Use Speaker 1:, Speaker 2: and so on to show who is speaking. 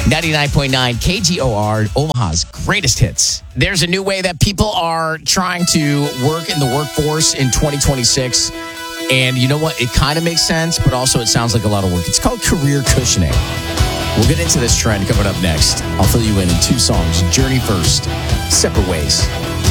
Speaker 1: 99.9 KGOR, Omaha's greatest hits. There's a new way that people are trying to work in the workforce in 2026. And you know what? It kind of makes sense, but also it sounds like a lot of work. It's called career cushioning. We'll get into this trend coming up next. I'll fill you in 2 songs. Journey first, Separate Ways.